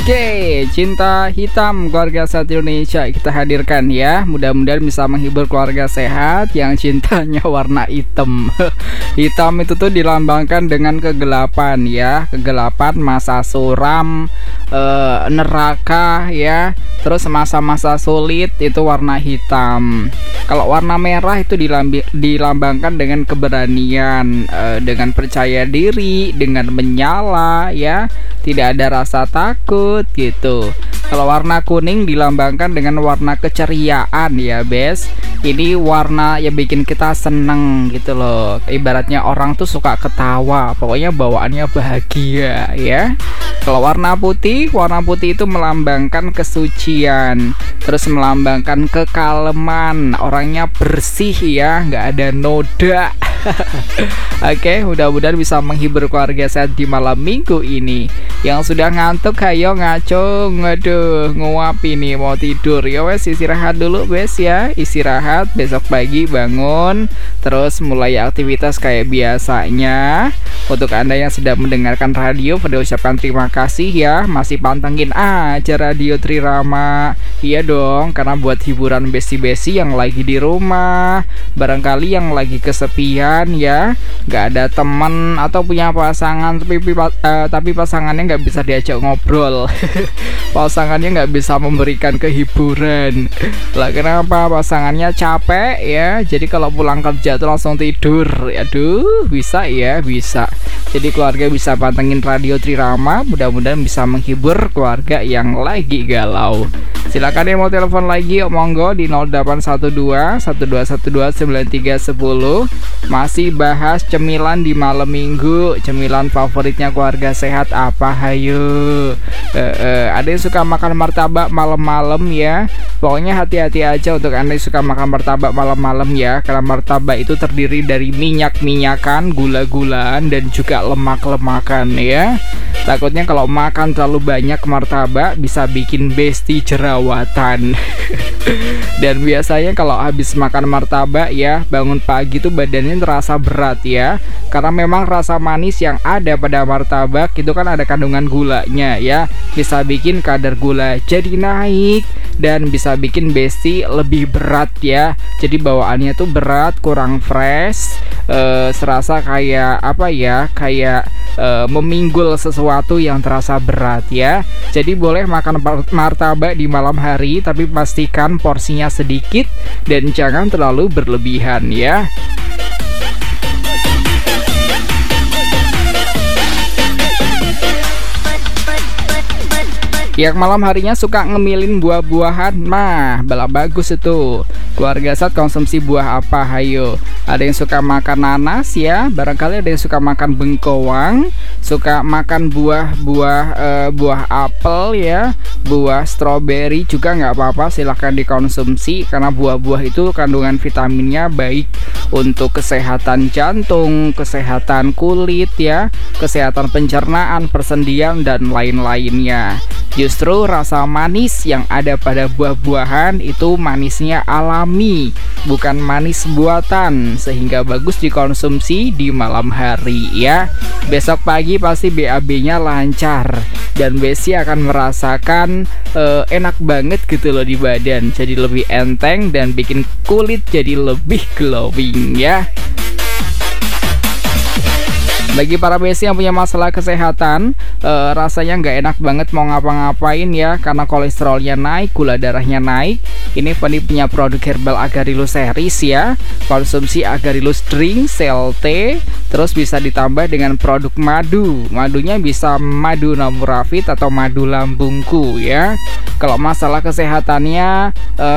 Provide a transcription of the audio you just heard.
Oke, cinta hitam keluarga sehat Indonesia kita hadirkan ya. Mudah-mudahan bisa menghibur keluarga sehat yang cintanya warna hitam. Hitam itu tuh dilambangkan dengan kegelapan ya, kegelapan, masa suram, neraka ya. Terus masa-masa sulit itu warna hitam. Kalau warna merah itu dilambangkan dengan keberanian, dengan percaya diri, dengan menyala ya. Tidak ada rasa takut gitu. Kalau warna kuning dilambangkan dengan warna keceriaan ya bes. Ini warna yang bikin kita seneng gitu loh. Ibaratnya orang tuh suka ketawa, pokoknya bawaannya bahagia ya. Kalau warna putih itu melambangkan kesucian, terus melambangkan kekaleman, orangnya bersih ya, nggak ada noda. Oke, mudah-mudahan bisa menghibur keluarga sehat di malam minggu ini. Yang sudah ngantuk, ayo ngacung, aduh, nguap ini mau tidur. Ya wes, istirahat dulu bes ya, istirahat. Besok pagi bangun, terus mulai aktivitas kayak biasanya. Untuk anda yang sedang mendengarkan radio, pada ucapkan terima kasih ya, masih pantengin aja radio Trirama. Iya dong, karena buat hiburan besi-besi yang lagi di rumah, barangkali yang lagi kesepian ya, nggak ada teman atau punya pasangan tapi pasangannya nggak bisa diajak ngobrol. Pasangannya nggak bisa memberikan kehiburan lah. Kenapa? Pasangannya capek ya, jadi kalau pulang kerja tuh langsung tidur. Aduh, bisa ya, bisa. Jadi keluarga bisa pantengin radio Trirama, mudah-mudahan bisa menghibur keluarga yang lagi galau. Silakan yang mau telepon lagi, monggo di 0812 1212 9310. Masih bahas cemilan di malam minggu. Cemilan favoritnya keluarga sehat apa? Hayo. Ada yang suka makan martabak malam-malam ya. Pokoknya hati-hati aja untuk anda yang suka makan martabak malam-malam ya, karena martabak itu terdiri dari minyak-minyakan, gula-gulaan, dan juga lemak-lemakan ya. Takutnya kalau makan terlalu banyak martabak bisa bikin besti jerawatan. Dan biasanya kalau habis makan martabak ya, bangun pagi tuh badannya terasa berat ya, karena memang rasa manis yang ada pada martabak itu kan ada kandungan gulanya ya, bisa bikin kadar gula jadi naik dan bisa bikin besti lebih berat ya. Jadi bawaannya tuh berat, kurang fresh, serasa kayak apa ya, kayak meminggul sesuatu yang terasa berat ya. Jadi boleh makan martabak di malam hari, tapi pastikan porsinya sedikit dan jangan terlalu berlebihan ya. Yang malam harinya suka ngemilin buah-buahan, mah bala bagus itu. Keluarga saat konsumsi buah apa? Hayo. Ada yang suka makan nanas ya, barangkali ada yang suka makan bengkoang, suka makan buah apel ya, buah stroberi juga nggak apa-apa, silahkan dikonsumsi karena buah-buah itu kandungan vitaminnya baik untuk kesehatan jantung, kesehatan kulit ya, kesehatan pencernaan, persendian dan lain-lainnya. Justru rasa manis yang ada pada buah-buahan itu manisnya alami, bukan manis buatan, sehingga bagus dikonsumsi di malam hari ya. Besok pagi pasti BAB-nya lancar dan Besi akan merasakan enak banget gitu loh di badan, jadi lebih enteng dan bikin kulit jadi lebih glowing ya. Bagi para besi yang punya masalah kesehatan, rasanya nggak enak banget mau ngapa-ngapain ya, karena kolesterolnya naik, gula darahnya naik. Ini Fandi punya produk herbal Agarilus series ya. Konsumsi Agarilus drink, CLT, terus bisa ditambah dengan produk madu. Madunya bisa madu Namurafit atau madu lambungku ya. Kalau masalah kesehatannya